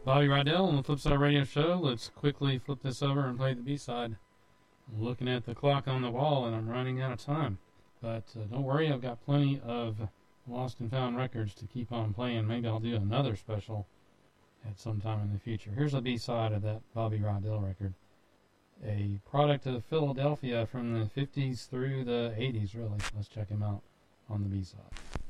Bobby Rydell on the Flipside Radio Show. Let's quickly flip this over and play the B-side. I'm looking at the clock on the wall and I'm running out of time. But don't worry, I've got plenty of lost and found records to keep on playing. Maybe I'll do another special at some time in the future. Here's the B-side of that Bobby Rydell record. A product of Philadelphia from the 50s through the 80s, really. Let's check him out on the B-side.